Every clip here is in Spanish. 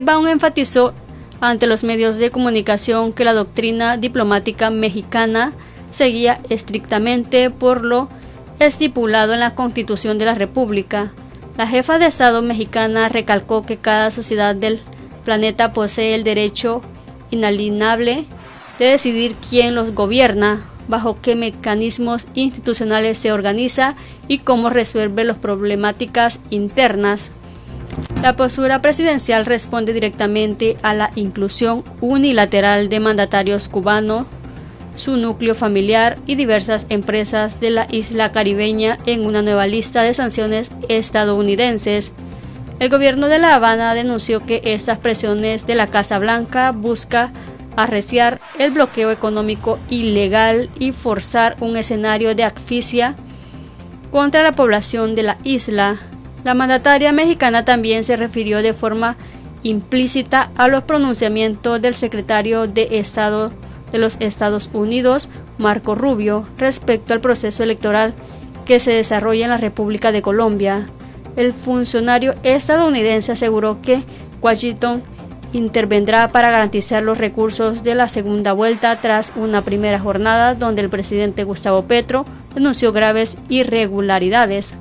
Sheinbaum enfatizó ante los medios de comunicación que la doctrina diplomática mexicana seguía estrictamente por lo estipulado en la Constitución de la República. La jefa de Estado mexicana recalcó que cada sociedad del planeta posee el derecho inalienable de decidir quién los gobierna, bajo qué mecanismos institucionales se organiza y cómo resuelve las problemáticas internas. La postura presidencial responde directamente a la inclusión unilateral de mandatarios cubanos, su núcleo familiar y diversas empresas de la isla caribeña en una nueva lista de sanciones estadounidenses. El gobierno de La Habana denunció que estas presiones de la Casa Blanca buscan arreciar el bloqueo económico ilegal y forzar un escenario de asfixia contra la población de la isla. La mandataria mexicana también se refirió de forma implícita a los pronunciamientos del secretario de Estado de los Estados Unidos, Marco Rubio, respecto al proceso electoral que se desarrolla en la República de Colombia. El funcionario estadounidense aseguró que Washington intervendrá para garantizar los recursos de la segunda vuelta tras una primera jornada donde el presidente Gustavo Petro denunció graves irregularidades.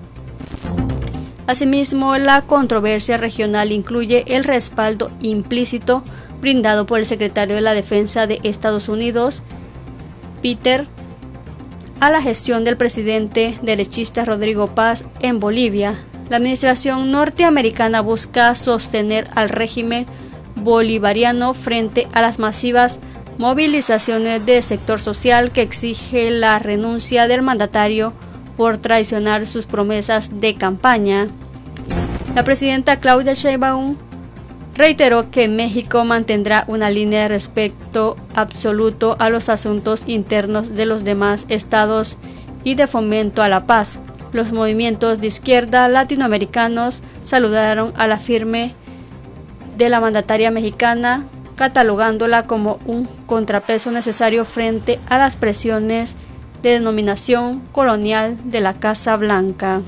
Asimismo, la controversia regional incluye el respaldo implícito brindado por el secretario de la Defensa de Estados Unidos, Peter, a la gestión del presidente derechista Rodrigo Paz en Bolivia. La administración norteamericana busca sostener al régimen bolivariano frente a las masivas movilizaciones del sector social que exige la renuncia del mandatario por traicionar sus promesas de campaña. La presidenta Claudia Sheinbaum reiteró que México mantendrá una línea de respeto absoluto a los asuntos internos de los demás estados y de fomento a la paz. Los movimientos de izquierda latinoamericanos saludaron a la firme de la mandataria mexicana, catalogándola como un contrapeso necesario frente a las presiones de denominación colonial de la Casa Blanca.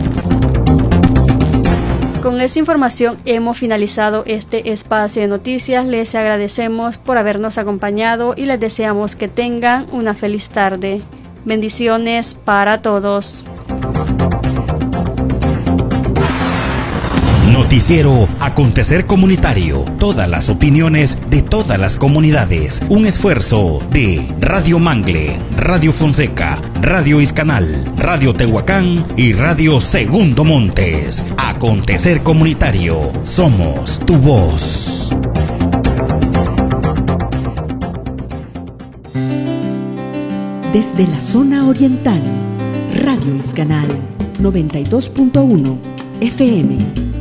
Con esta información hemos finalizado este espacio de noticias. Les agradecemos por habernos acompañado y les deseamos que tengan una feliz tarde. Bendiciones para todos. Noticiero Acontecer Comunitario. Todas las opiniones de todas las comunidades. Un esfuerzo de Radio Mangle, Radio Fonseca, Radio Iscanal, Radio Tehuacán y Radio Segundo Montes. Acontecer Comunitario. Somos tu voz. Desde la zona oriental, Radio Iscanal 92.1 FM.